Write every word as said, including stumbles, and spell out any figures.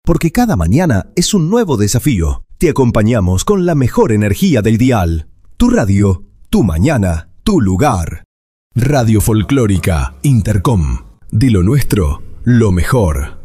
porque cada mañana es un nuevo desafío. Te acompañamos con la mejor energía del dial. Tu radio, tu mañana, tu lugar. Radio Folclórica Intercom. De lo nuestro, lo mejor.